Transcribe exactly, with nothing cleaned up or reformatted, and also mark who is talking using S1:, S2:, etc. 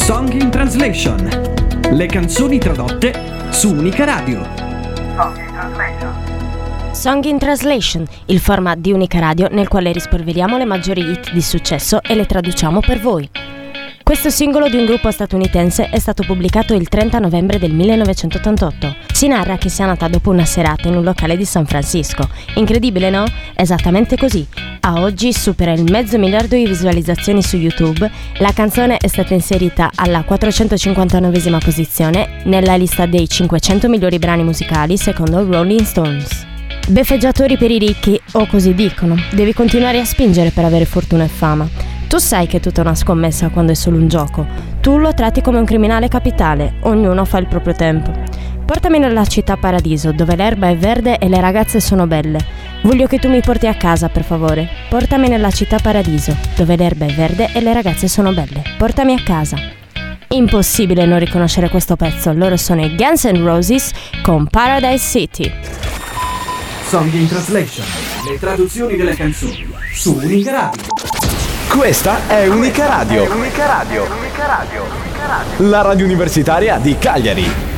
S1: Song in Translation. Le canzoni tradotte su Unica Radio.
S2: Song in Translation.
S3: Song in Translation, il format di Unica Radio nel quale rispolveriamo le maggiori hit di successo e le traduciamo per voi. Questo singolo di un gruppo statunitense è stato pubblicato il trenta novembre del millenovecentottantotto. Si narra che sia nata dopo una serata in un locale di San Francisco. Incredibile, no? Esattamente così. A oggi supera il mezzo miliardo di visualizzazioni su YouTube. La canzone è stata inserita alla quattrocentocinquantanovesima posizione nella lista dei cinquecento migliori brani musicali secondo Rolling Stones. Beffeggiatori per i ricchi, o così dicono. Devi continuare a spingere per avere fortuna e fama. Tu sai che è tutta una scommessa quando è solo un gioco. Tu lo tratti come un criminale capitale, ognuno fa il proprio tempo. Portami nella città paradiso, dove l'erba è verde e le ragazze sono belle. Voglio che tu mi porti a casa, per favore. Portami nella città paradiso, dove l'erba è verde e le ragazze sono belle. Portami a casa. Impossibile non riconoscere questo pezzo. Loro sono i Guns N' Roses con Paradise City.
S1: Song in Translation. Le traduzioni delle canzoni su Unica Radio.
S4: Questa è Unica Radio.
S2: Unica Radio. Unica Radio. Unica Radio.
S4: La radio universitaria di Cagliari.